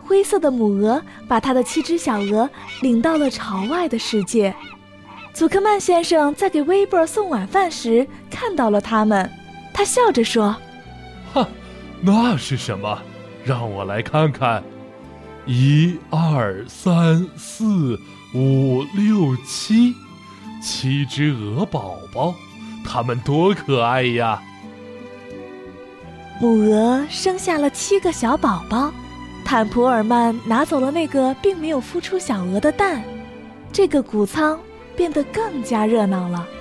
灰色的母鹅把它的7只小鹅领到了巢外的世界。祖克曼先生在给威伯送晚饭时看到了它们，他笑着说： 哈，那是什么？让我来看看。1、2、3、4、5、6、7，7只鹅宝宝，它们多可爱呀！ 母鹅生下了7个小宝宝，坦普尔曼拿走了那个并没有孵出小鹅的蛋，这个谷仓变得更加热闹了。